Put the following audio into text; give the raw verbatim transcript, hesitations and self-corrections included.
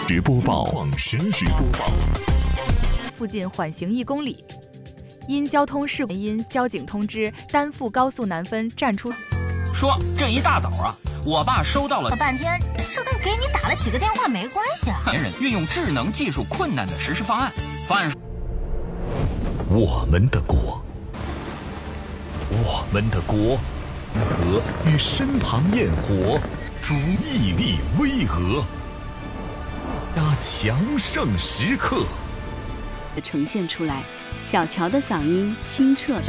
时播报，实时播报。 附近缓行一公里，因交通事故原因，交警通知丹阜高速南分站出。 说这一大早啊，我爸收到了半天，这跟给你打了几个电话没关系啊。 别人运用智能技术困难的实施方案，方案。 我们的国，我们的国，和与身旁焰火逐屹立巍峨，那强盛时刻呈现出来。小乔的嗓音清澈。